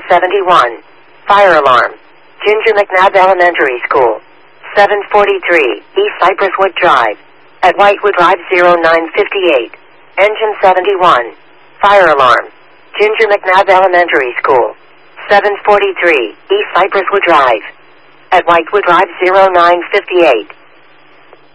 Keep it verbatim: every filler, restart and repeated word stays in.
seventy-one. Fire alarm. Ginger McNabb Elementary School. seven forty-three East Cypress Wood Drive. At Whitewood Drive zero nine fifty-eight. Engine seventy-one. Fire alarm. Ginger McNabb Elementary School. seven forty-three East Cypress Wood Drive. At Whitewood Drive zero nine fifty-eight.